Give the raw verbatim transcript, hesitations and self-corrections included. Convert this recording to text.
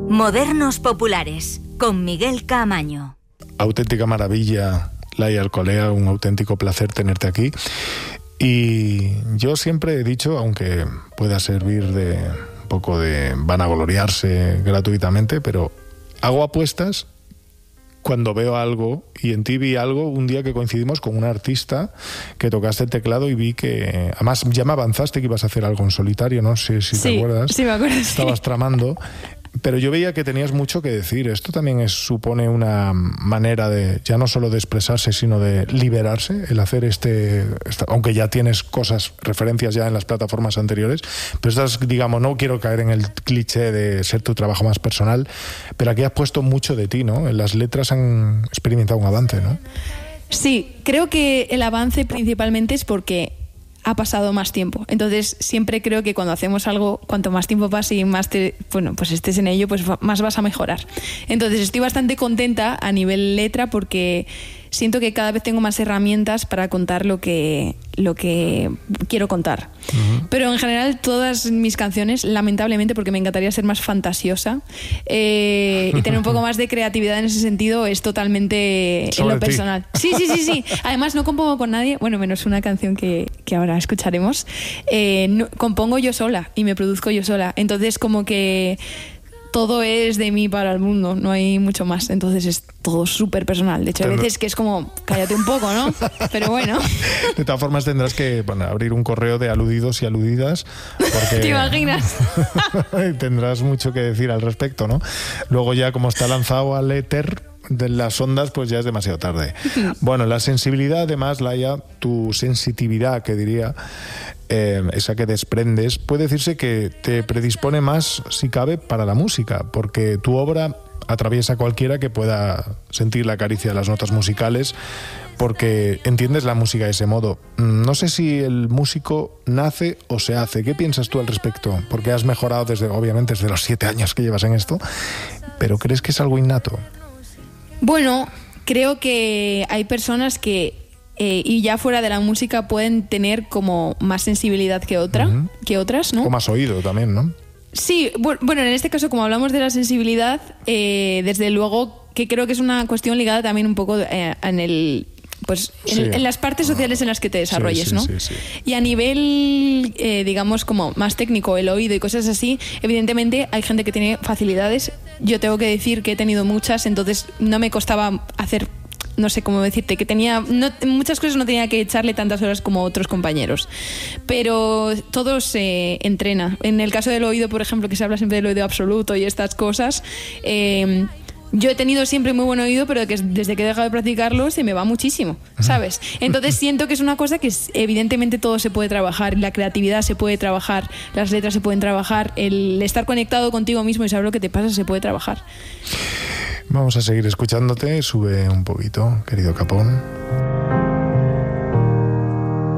Modernos Populares, con Miguel Caamaño. Auténtica maravilla, Laia Alcolea, un auténtico placer tenerte aquí. Y yo siempre he dicho, aunque pueda servir de un poco de vanagloriarse gratuitamente, pero hago apuestas cuando veo algo, y en ti vi algo un día que coincidimos con un artista que tocaste el teclado y vi que, además ya me avanzaste que ibas a hacer algo en solitario, no sé si sí, te acuerdas. Sí, me acuerdo. Estabas sí. tramando. Pero yo veía que tenías mucho que decir. Esto también es, supone una manera de, ya no solo de expresarse, sino de liberarse, el hacer este, esta, aunque ya tienes cosas, referencias ya en las plataformas anteriores, pero estás, digamos, no quiero caer en el cliché de ser tu trabajo más personal, pero aquí has puesto mucho de ti, ¿no? En las letras han experimentado un avance, ¿no? Sí, creo que el avance principalmente es porque ha pasado más tiempo. Entonces siempre creo que cuando hacemos algo, cuanto más tiempo pase y más te, bueno, pues estés en ello, pues más vas a mejorar. Entonces estoy bastante contenta a nivel letra porque siento que cada vez tengo más herramientas para contar lo que, lo que quiero contar. Uh-huh. Pero en general todas mis canciones, lamentablemente, porque me encantaría ser más fantasiosa eh, y tener un poco más de creatividad en ese sentido, es totalmente en lo personal. Sí, sí, sí, sí. Además no compongo con nadie, bueno, menos una canción que, que ahora escucharemos. Eh, no, compongo yo sola y me produzco yo sola. Entonces como que todo es de mí para el mundo, no hay mucho más. Entonces es todo súper personal. De hecho, hay veces que es como, cállate un poco, ¿no? Pero bueno. De todas formas tendrás que, bueno, abrir un correo de aludidos y aludidas. Porque ¿te imaginas? tendrás mucho que decir al respecto, ¿no? Luego ya como está lanzado al éter de las ondas, pues ya es demasiado tarde. Bueno, la sensibilidad, además, Laia, tu sensitividad, que diría, eh, esa que desprendes, puede decirse que te predispone más, si cabe, para la música, porque tu obra atraviesa a cualquiera que pueda sentir la caricia de las notas musicales, porque entiendes la música de ese modo. No sé si el músico nace o se hace. ¿Qué piensas tú al respecto? Porque has mejorado desde, obviamente, desde los siete años que llevas en esto, pero ¿crees que es algo innato? Bueno, creo que hay personas que, eh, y ya fuera de la música, pueden tener como más sensibilidad que otra, uh-huh. que otras, ¿no? O más oído también, ¿no? Sí, bueno, en este caso, como hablamos de la sensibilidad, eh, desde luego que creo que es una cuestión ligada también un poco eh, en el... pues en, sí. en las partes sociales en las que te desarrolles, sí, sí, ¿no? Sí, sí. Y a nivel, eh, digamos, como más técnico, el oído y cosas así, evidentemente hay gente que tiene facilidades. Yo tengo que decir que he tenido muchas, entonces no me costaba hacer, no sé cómo decirte, que tenía, no, muchas cosas no tenía que echarle tantas horas como otros compañeros. Pero todo se entrena. En el caso del oído, por ejemplo, que se habla siempre del oído absoluto y estas cosas, eh, yo he tenido siempre muy buen oído, pero que desde que he dejado de practicarlo se me va muchísimo, ¿sabes? Entonces siento que es una cosa que evidentemente todo se puede trabajar, la creatividad se puede trabajar, las letras se pueden trabajar, el estar conectado contigo mismo y saber lo que te pasa se puede trabajar. Vamos a seguir escuchándote, sube un poquito, querido Capón.